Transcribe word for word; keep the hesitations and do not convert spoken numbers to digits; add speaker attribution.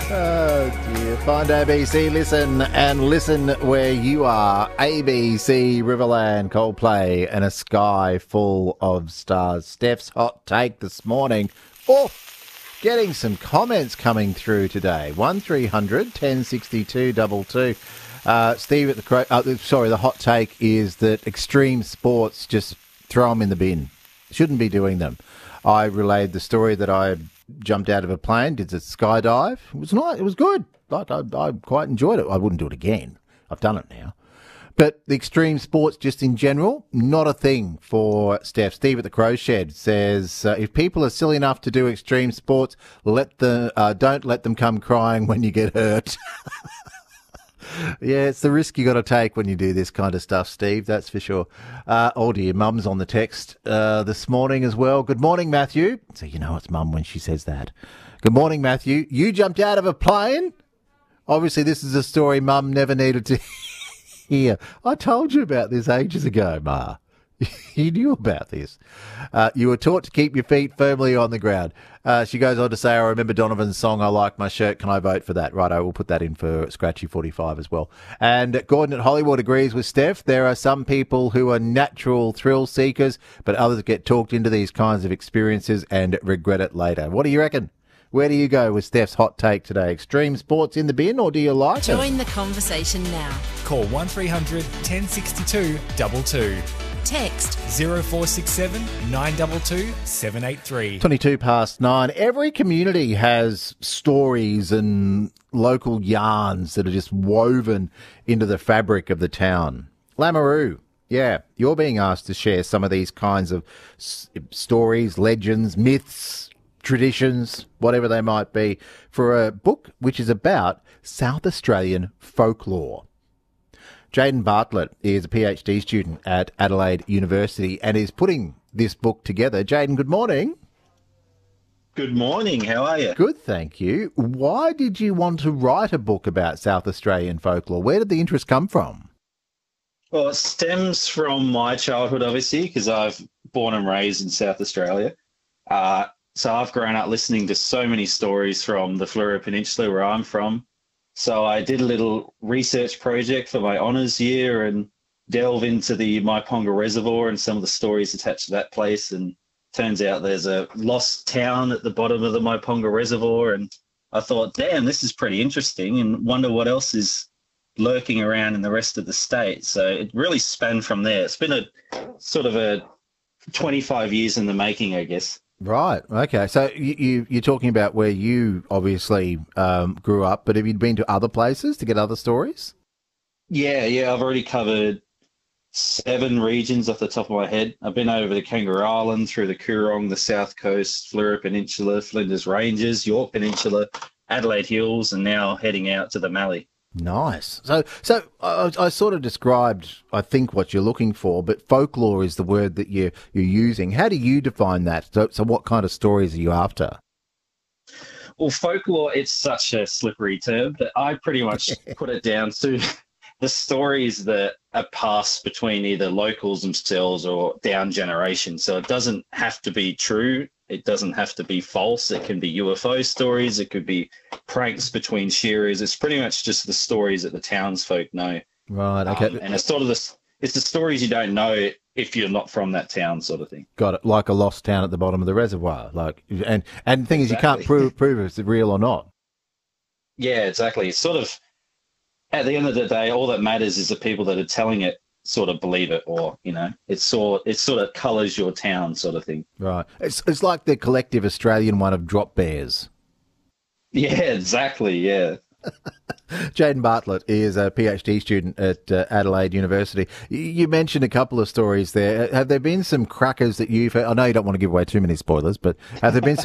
Speaker 1: Oh dear. Find A B C Listen and listen where you are. A B C Riverland, Coldplay and a sky full of stars. Steph's hot take this morning. Oh, getting some comments coming through today. one three hundred ten sixty-two two two. Uh, Steve at the Cro- uh, sorry, the hot take is that extreme sports, just throw them in the bin. Shouldn't be doing them. I relayed the story that I jumped out of a plane, did a skydive. It was nice. It was good. Like I, I quite enjoyed it. I wouldn't do it again. I've done it now. But the extreme sports, just in general, not a thing for Steph. Steve at the Crow Shed says, uh, if people are silly enough to do extreme sports, let the uh, don't let them come crying when you get hurt. Yeah, it's the risk you got to take when you do this kind of stuff, Steve, that's for sure. Uh, oh, dear, Mum's on the text uh, this morning as well. Good morning, Matthew. So you know it's Mum when she says that. Good morning, Matthew. You jumped out of a plane? Obviously, this is a story Mum never needed to hear. I told you about this ages ago, Ma. You knew about this. Uh, you were taught to keep your feet firmly on the ground. Uh, she goes on to say, I remember Donovan's song, I Like My Shirt. Can I vote for that? Right, I will put that in for Scratchy forty-five as well. And Gordon at Hollywood agrees with Steph. There are some people who are natural thrill seekers, but others get talked into these kinds of experiences and regret it later. What do you reckon? Where do you go with Steph's hot take today? Extreme sports in the bin, or do you like it?
Speaker 2: Join the conversation now.
Speaker 3: Call one three hundred ten sixty-two two two.
Speaker 2: Text
Speaker 3: zero four six seven nine two two seven eight three.
Speaker 1: twenty-two past nine. Every community has stories and local yarns that are just woven into the fabric of the town. Lamoureux, yeah, you're being asked to share some of these kinds of s- stories, legends, myths, traditions, whatever they might be, for a book which is about South Australian folklore. Jaden Bartlett is a PhD student at Adelaide University and is putting this book together. Jaden, good morning.
Speaker 4: Good morning. How are you?
Speaker 1: Good, thank you. Why did you want to write a book about South Australian folklore? Where did the interest come from?
Speaker 4: Well, it stems from my childhood, obviously, because I've born and raised in South Australia. Uh, so I've grown up listening to so many stories from the Fleurieu Peninsula, where I'm from. So I did a little research project for my honours year and delve into the Myponga Reservoir and some of the stories attached to that place. And turns out there's a lost town at the bottom of the Myponga Reservoir. And I thought, damn, this is pretty interesting, and wonder what else is lurking around in the rest of the state. So it really spanned from there. It's been a sort of a twenty-five years in the making, I guess.
Speaker 1: Right. Okay. So you, you, you're talking about where you obviously um, grew up, but have you been to other places to get other stories?
Speaker 4: Yeah, yeah. I've already covered seven regions off the top of my head. I've been over to Kangaroo Island, through the Coorong, the South Coast, Fleurieu Peninsula, Flinders Ranges, York Peninsula, Adelaide Hills, and now heading out to the Mallee.
Speaker 1: Nice. So, so I, I sort of described, I think, what you're looking for, but folklore is the word that you you're using. How do you define that? So, so what kind of stories are you after?
Speaker 4: Well, folklore, it's such a slippery term, but I pretty much put it down to the stories that are passed between either locals themselves or down generations. So it doesn't have to be true. It doesn't have to be false. It can be U F O stories. It could be pranks between shearers. It's pretty much just the stories that the townsfolk know.
Speaker 1: Right. Okay.
Speaker 4: Um, and it's sort of the, it's the stories you don't know if you're not from that town, sort of thing.
Speaker 1: Got it. Like a lost town at the bottom of the reservoir. Like, and and the thing is, you can't
Speaker 4: Exactly.
Speaker 1: prove prove if it's real or not.
Speaker 4: Yeah, exactly. It's sort of, at the end of the day, all that matters is the people that are telling it sort of believe it, or, you know, it's sort it sort of colours your town, sort of thing.
Speaker 1: Right. It's it's like the collective Australian one of drop bears.
Speaker 4: Yeah, exactly. Yeah.
Speaker 1: Jaden Bartlett is a PhD student at uh, Adelaide University. Y- You mentioned a couple of stories there. Have there been some crackers that you've heard? I know you don't want to give away too many spoilers, but have there been